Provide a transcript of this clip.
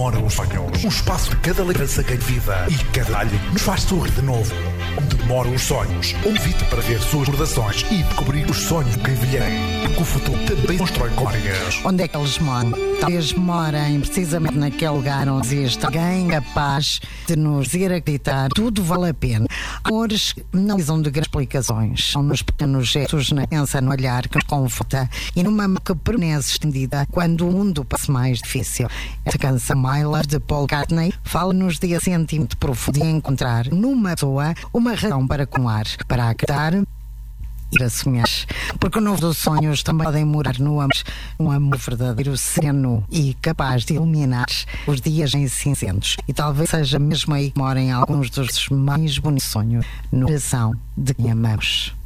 demora os sonhos. Um espaço de cada lembrança ganha vida e cada alho nos faz sorrir de novo. Onde demoram os sonhos, um convite para ver suas recordações e descobrir os sonhos que envelhem. Porque o futuro também constrói memórias. Onde é que eles moram? Talvez morem precisamente naquele lugar onde existe alguém capaz de nos fazer acreditar que tudo vale a pena. Amores não precisam de grandes explicações. São nos pequenos gestos, na pensa, no olhar que nos conforta e numa mão que permanece estendida quando o mundo parece mais difícil. Esta canção My Love de Paul McCartney fala-nos de sentimento profundo de encontrar numa pessoa uma razão para continuar, para acreditar e a sonhar. Porque o novo dos sonhos também podem morar no amor, um amor verdadeiro, sereno e capaz de iluminar os dias em cinzentos. E talvez seja mesmo aí que morem alguns dos mais bonitos sonhos no coração de quem amamos.